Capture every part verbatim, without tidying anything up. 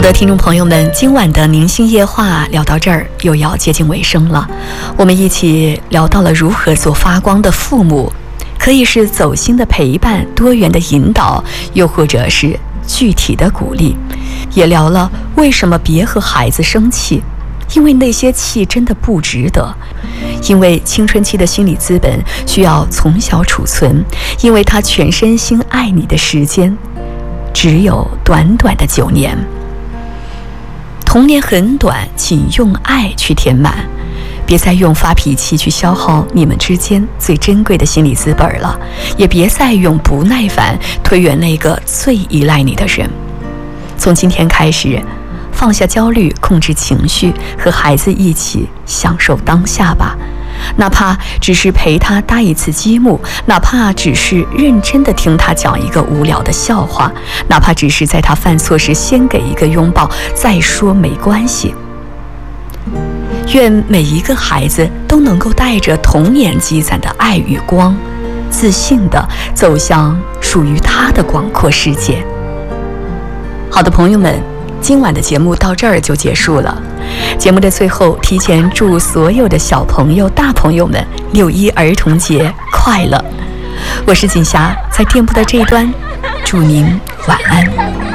的，听众朋友们，今晚的宁心夜话聊到这儿又要接近尾声了。我们一起聊到了如何做发光的父母，可以是走心的陪伴、多元的引导，又或者是具体的鼓励。也聊了为什么别和孩子生气，因为那些气真的不值得。因为青春期的心理资本需要从小储存，因为他全身心爱你的时间只有短短的九年。童年很短，请用爱去填满，别再用发脾气去消耗你们之间最珍贵的心理资本了，也别再用不耐烦推远那个最依赖你的人。从今天开始，放下焦虑，控制情绪，和孩子一起享受当下吧。哪怕只是陪他搭一次积木，哪怕只是认真地听他讲一个无聊的笑话，哪怕只是在他犯错时先给一个拥抱，再说没关系。愿每一个孩子都能够带着童年积攒的爱与光，自信地走向属于他的广阔世界。好的，朋友们，今晚的节目到这儿就结束了。节目的最后，提前祝所有的小朋友、大朋友们六一儿童节快乐！我是锦霞，在电波的这一端，祝您晚安。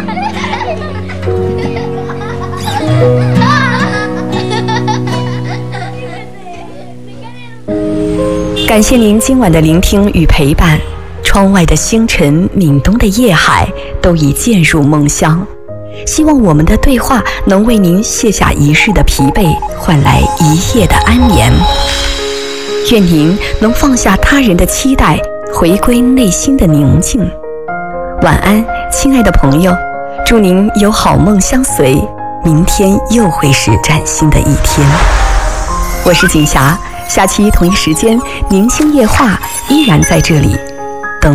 感谢您今晚的聆听与陪伴。窗外的星辰，闽东的夜海，都已渐入梦乡。希望我们的对话能为您卸下一日的疲惫，换来一夜的安眠。愿您能放下他人的期待，回归内心的宁静。晚安，亲爱的朋友，祝您有好梦相随，明天又会是崭新的一天。我是锦霞，下期同一时间，宁心夜话依然在这里